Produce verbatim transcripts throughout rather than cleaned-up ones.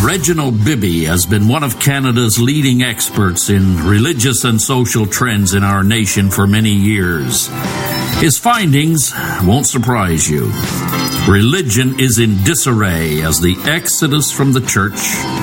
Reginald Bibby has been one of Canada's leading experts in religious and social trends in our nation for many years. His findings won't surprise you. Religion is in disarray as the exodus from the church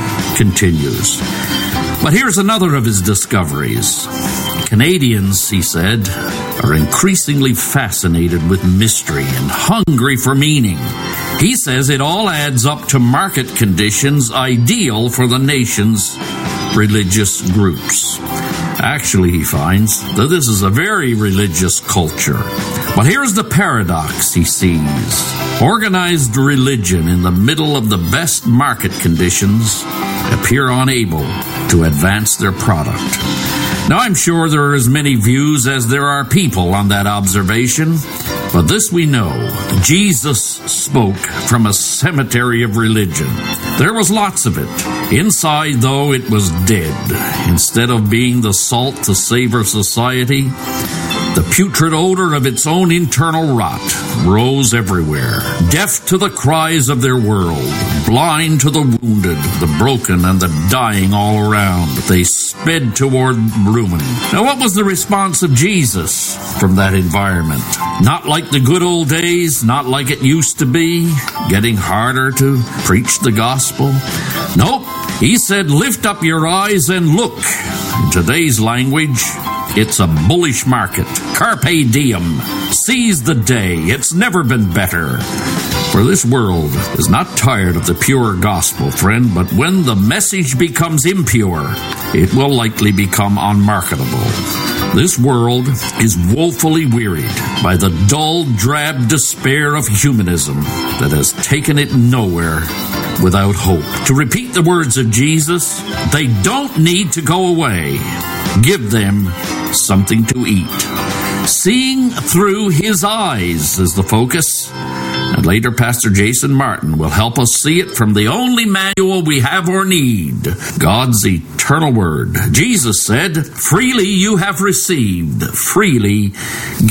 continues. But here's another of his discoveries. Canadians, he said, are increasingly fascinated with mystery and hungry for meaning. He says it all adds up to market conditions ideal for the nation's religious groups. Actually, he finds that this is a very religious culture. But here's the paradox he sees. Organized religion in the middle of the best market conditions appear unable to advance their product. Now, I'm sure there are as many views as there are people on that observation, but this we know. Jesus spoke from a cemetery of religion. There was lots of it. Inside, though, it was dead. Instead of being the salt to savor society, the putrid odor of its own internal rot rose everywhere, deaf to the cries of their world, blind to the wounded, the broken, and the dying all around. They sped toward ruin. Now, what was the response of Jesus from that environment? Not like the good old days, not like it used to be, getting harder to preach the gospel. Nope, he said, lift up your eyes and look. In today's language, it's a bullish market. Carpe diem. Seize the day. It's never been better. For this world is not tired of the pure gospel, friend, but when the message becomes impure, it will likely become unmarketable. This world is woefully wearied by the dull, drab despair of humanism that has taken it nowhere without hope. To repeat the words of Jesus, they don't need to go away. Give them something to eat. Seeing through his eyes is the focus. And later, Pastor Jason Martin will help us see it from the only manual we have or need, God's eternal word. Jesus said, freely you have received, freely